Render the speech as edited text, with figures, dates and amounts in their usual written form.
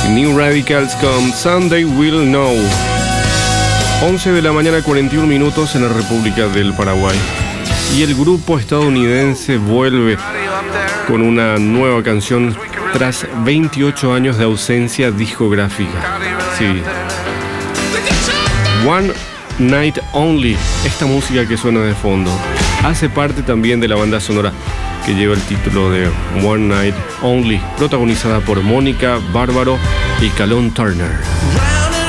New Radicals con Sunday Will Know. 11 de la mañana, 41 minutos en la República del Paraguay. Y el grupo estadounidense vuelve con una nueva canción tras 28 años de ausencia discográfica. Sí. One Night Only, esta música que suena de fondo, hace parte también de la banda sonora que lleva el título de One Night Only, protagonizada por Mónica Bárbaro y Calón Turner.